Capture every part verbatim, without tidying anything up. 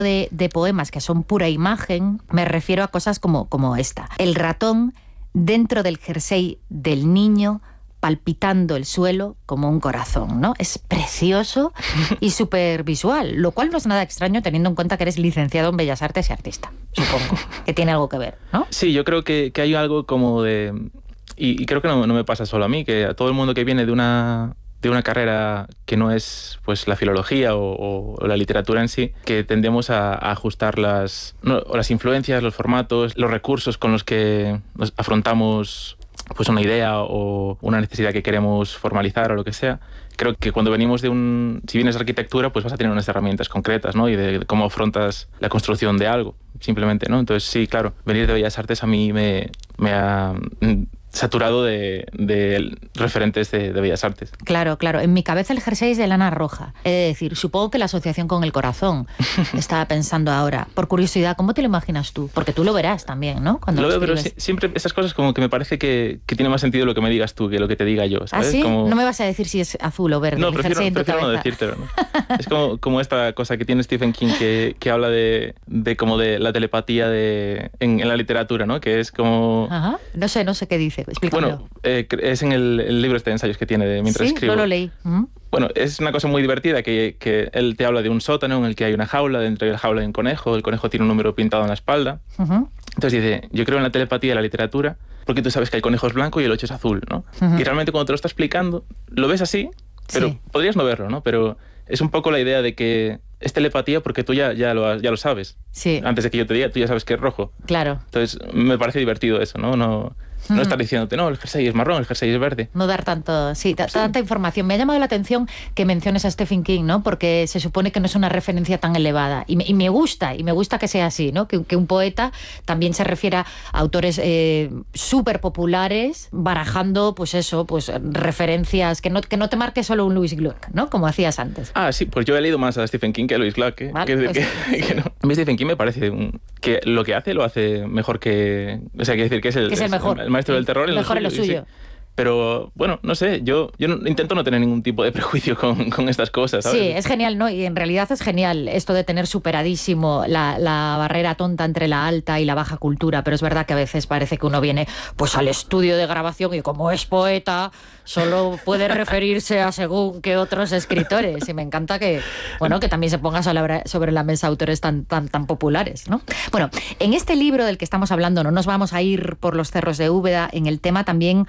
de, de poemas que son pura imagen, me refiero a cosas como, como esta. El ratón dentro del jersey del niño, palpitando el suelo como un corazón, ¿no? Es precioso y súper visual, lo cual no es nada extraño teniendo en cuenta que eres licenciado en Bellas Artes y artista, supongo, que tiene algo que ver, ¿no? Sí, yo creo que, que hay algo como de... Y, y creo que no, no me pasa solo a mí, que a todo el mundo que viene de una, de una carrera que no es pues la filología o, o la literatura en sí, que tendemos a, a ajustar las, no, las influencias, los formatos, los recursos con los que nos afrontamos pues una idea o una necesidad que queremos formalizar o lo que sea. Creo que cuando venimos de un... Si vienes de arquitectura, pues vas a tener unas herramientas concretas, ¿no? Y de, de cómo afrontas la construcción de algo, simplemente, ¿no? Entonces, sí, claro, venir de Bellas Artes a mí me, me ha saturado de, de referentes de, de Bellas Artes. Claro, claro. En mi cabeza el jersey es de lana roja. Es decir, supongo que la asociación con el corazón. Estaba pensando ahora. Por curiosidad, ¿cómo te lo imaginas tú? Porque tú lo verás también, ¿no? Cuando lo lo veo, pero si, siempre esas cosas como que me parece que, que tiene más sentido lo que me digas tú que lo que te diga yo, ¿sabes? ¿Ah, sí? Como... No me vas a decir si es azul o verde. No, el prefiero, jersey en tu prefiero no decírtelo, ¿no? Es como, como esta cosa que tiene Stephen King que, que habla de, de como de la telepatía de, en, en la literatura, ¿no? Que es como... Ajá. No sé, no sé qué dice. Explícamelo. Bueno, eh, es en el, el libro este de ensayos que tiene de mientras ¿Sí? escribo. No lo leí. ¿Mm? Bueno, es una cosa muy divertida que, que él te habla de un sótano en el que hay una jaula, dentro de la jaula hay un conejo, el conejo tiene un número pintado en la espalda. Uh-huh. Entonces dice, yo creo en la telepatía de la literatura porque tú sabes que el conejo es blanco y el ocho es azul, ¿no? Uh-huh. Y realmente cuando te lo está explicando, lo ves así, pero sí. Podrías no verlo, ¿no? Pero es un poco la idea de que es telepatía porque tú ya, ya, lo, ya lo sabes. Sí. Antes de que yo te diga, tú ya sabes que es rojo. Claro. Entonces me parece divertido eso, ¿no? No... No estar diciéndote, no, el jersey es marrón, el jersey es verde. No dar tanto, sí, t- sí. tanta información. Me ha llamado la atención que menciones a Stephen King, ¿no? Porque se supone que no es una referencia tan elevada. Y me, y me gusta, y me gusta que sea así, ¿no? Que, que un poeta también se refiera a autores eh, súper populares, barajando, pues eso, pues referencias, que no, que no te marque solo un Lewis Gluck, ¿no? Como hacías antes. Ah, sí, pues yo he leído más a Stephen King que a Lewis Gluck, ¿eh? Vale, que, pues... que, que no. A mí Stephen King me parece un, que lo que hace lo hace mejor que... O sea, quiere decir que es el, que es el mejor. El, el maestro del terror en mejor lo suyo. En lo suyo. Sí. Pero, bueno, no sé, yo, yo no, intento no tener ningún tipo de prejuicio con, con estas cosas, ¿sabes? Sí, es genial, ¿no? Y en realidad es genial esto de tener superadísimo la, la barrera tonta entre la alta y la baja cultura, pero es verdad que a veces parece que uno viene pues al estudio de grabación y como es poeta solo puede referirse a según qué otros escritores. Y me encanta que, bueno, que también se ponga sobre la mesa autores tan, tan, tan populares, ¿no? Bueno, en este libro del que estamos hablando, no nos vamos a ir por los cerros de Úbeda, en el tema también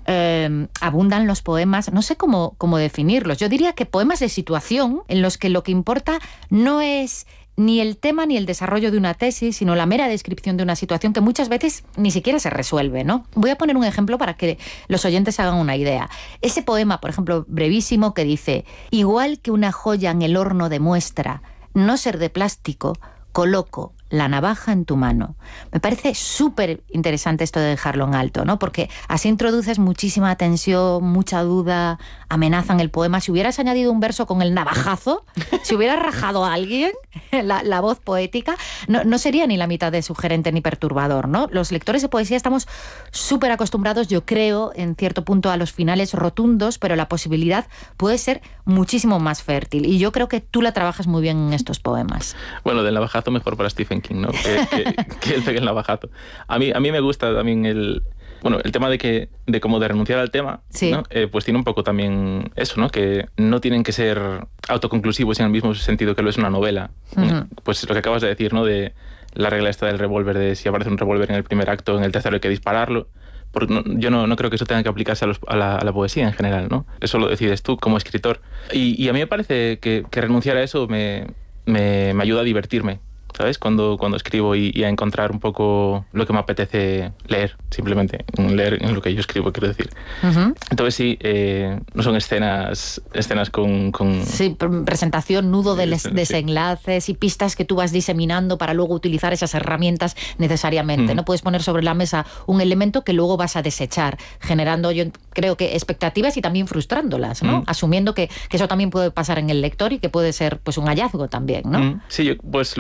eh, abundan los poemas, no sé cómo, cómo definirlos. Yo diría que poemas de situación en los que lo que importa no es ni el tema ni el desarrollo de una tesis, sino la mera descripción de una situación que muchas veces ni siquiera se resuelve, ¿no? Voy a poner un ejemplo para que los oyentes hagan una idea. Ese poema, por ejemplo, brevísimo, que dice: igual que una joya en el horno demuestra no ser de plástico, coloco la navaja en tu mano. Me parece súper interesante esto de dejarlo en alto, ¿no? Porque así introduces muchísima tensión, mucha duda, amenaza en el poema. Si hubieras añadido un verso con el navajazo, si hubieras rajado a alguien la, la voz poética, no, no sería ni la mitad de sugerente ni perturbador, ¿no? Los lectores de poesía estamos súper acostumbrados, yo creo, en cierto punto a los finales rotundos, pero la posibilidad puede ser muchísimo más fértil. Y yo creo que tú la trabajas muy bien en estos poemas. Bueno, del navajazo mejor para Stephen King, ¿no? Que, que, que él pegue el navajazo. A mí, a mí me gusta también el... Bueno, el tema de que de como de renunciar al tema, sí. ¿no? Eh, pues tiene un poco también eso, ¿no? Que no tienen que ser autoconclusivos en el mismo sentido que lo es una novela. Uh-huh. Pues lo que acabas de decir, ¿no? De la regla esta del revólver, de si aparece un revólver en el primer acto, en el tercero hay que dispararlo. Porque no, yo no, no creo que eso tenga que aplicarse a, los, a, la, a la poesía en general, ¿no? Eso lo decides tú como escritor. Y, y a mí me parece que, que renunciar a eso me, me, me ayuda a divertirme, ¿sabes? Cuando, cuando escribo y, y a encontrar un poco lo que me apetece leer, simplemente. Leer en lo que yo escribo, quiero decir. Uh-huh. Entonces sí, eh, no son escenas escenas con... con... Sí, presentación, nudo de les, desenlaces y pistas que tú vas diseminando para luego utilizar esas herramientas necesariamente. Uh-huh. No puedes poner sobre la mesa un elemento que luego vas a desechar, generando, yo creo que expectativas y también frustrándolas, ¿no? Uh-huh. Asumiendo que, que eso también puede pasar en el lector y que puede ser pues un hallazgo también, ¿no? Uh-huh. Sí, yo, pues lo que acabas de decir,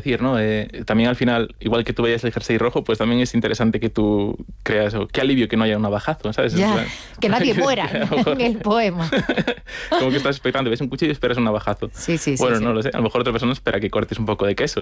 decir, ¿no? Eh, también al final, igual que tú veías el jersey rojo, pues también es interesante que tú creas, oh, qué alivio que no haya un navajazo, ¿sabes? Ya, plan, que nadie muera en el poema. Como que estás expectando, ves un cuchillo y esperas un navajazo. Sí, sí, sí. Bueno, sí. no lo sé, a lo mejor otra persona espera que cortes un poco de queso.